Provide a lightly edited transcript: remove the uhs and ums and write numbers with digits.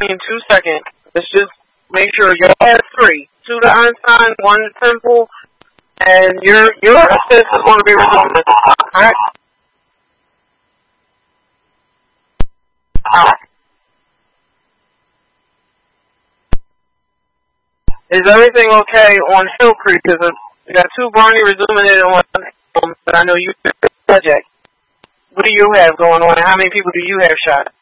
me in 2 seconds. Let's just make sure y'all have 3. 2 to Einstein, 1 to Temple, and your assist is going to be resumed. Alright? Is everything okay on Hill Creek? Because we got 2 Barney resuming it and 1, but I know you have a project. What do you have going on? How many people do you have shot?